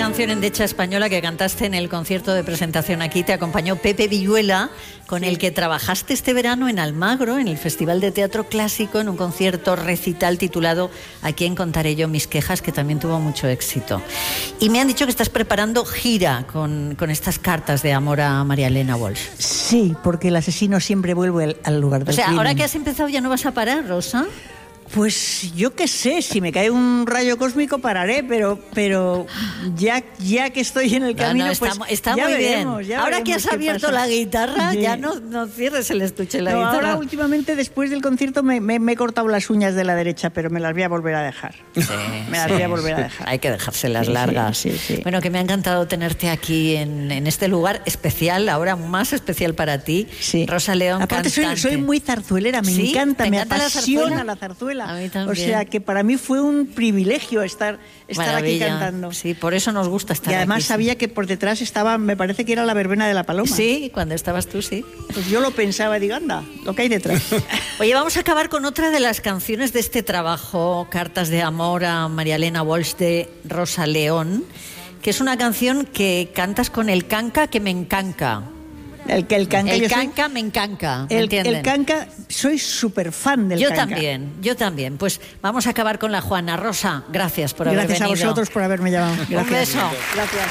canción endecha española que cantaste en el concierto de presentación aquí. Te acompañó Pepe Villuela, con el que trabajaste este verano en Almagro, en el Festival de Teatro Clásico, en un concierto recital titulado ¿A quién contaré yo mis quejas?, que también tuvo mucho éxito. Y me han dicho que estás preparando gira con estas cartas de amor a María Elena Walsh. Sí, porque el asesino siempre vuelve al lugar del crimen. Ahora que has empezado ya no vas a parar, Rosa. Pues yo qué sé, si me cae un rayo cósmico pararé, pero ya que estoy en el camino, está ya muy veremos, bien. Ya ahora veremos que has abierto la guitarra, sí. Ya no cierres el estuche de la guitarra. Ahora últimamente, después del concierto, me he cortado las uñas de la derecha, pero me las voy a volver a dejar. Voy a volver a dejar. Hay que dejárselas largas. Sí. Bueno, que me ha encantado tenerte aquí en este lugar especial, ahora más especial para ti. Sí. Rosa León, aparte soy muy zarzuelera, me encanta, me apasiona la zarzuela. A mí también. O sea, que para mí fue un privilegio estar aquí cantando. Sí, por eso nos gusta estar aquí. Y además sabía que por detrás estaba, me parece que era la verbena de la Paloma. Sí, cuando estabas tú, sí. Pues yo lo pensaba y digo, anda, lo que hay detrás. Oye, vamos a acabar con otra de las canciones de este trabajo, Cartas de amor a María Elena Walsh, de Rosa León, que es una canción que cantas con el canca que me encanca. El canca me encanca, el canca, soy súper fan del canca. Yo también. Pues vamos a acabar con la Juana. Rosa, gracias por haber venido. Gracias a vosotros por haberme llamado. Gracias. Un beso. Gracias.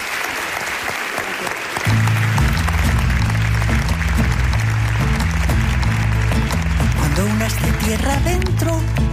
Cuando unas de tierra adentro